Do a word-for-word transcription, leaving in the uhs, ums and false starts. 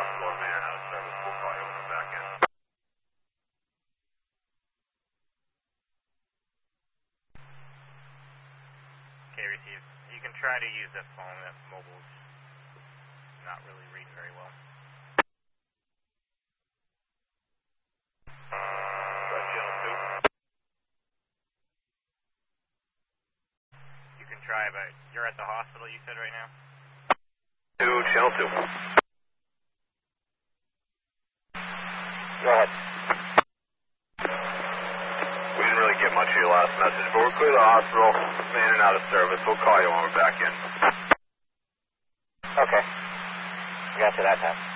hospital, man, out of service. We'll call you when we're back in. Okay, receive. You can try to use that phone. That mobile's not really reading very well. That's channel two. You can try, but you're at the hospital, you said, right now? Two, channel two. Go ahead. We didn't really get much of your last message, but we're clear to the hospital, man and out of service. We'll call you when we're back in. Okay. Got to that time.